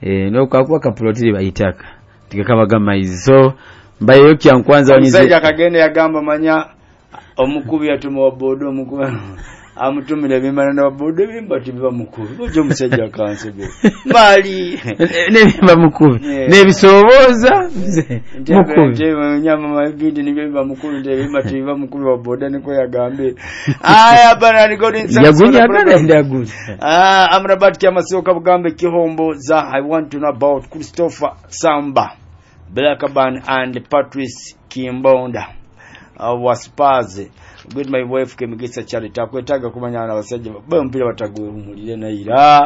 no kakuwa kapulotiri bayitaka tikakabaga maizo mbayo kya kwanza wanize msajja kagende yagamba manya omukubi yatuma bodo omukubi amutumire bimana na bodo bimba tibiba mukubi bojo musajja kansebe mali nebimba mukubi nebisoboza mukubi nyama mabindi nibimba mukubi ndebimba tibiba mukubi wa bodo niko yagambe aya bana niko yagunya kana ndagunya amrabat kya masoka bugambe kihombo za I want to know about Christopher Samba Blackburn and Patrice Kimbonda waspaze good my wife kemigisa charity akwetaga kumanya na basajja bampira bataguye umulire na ira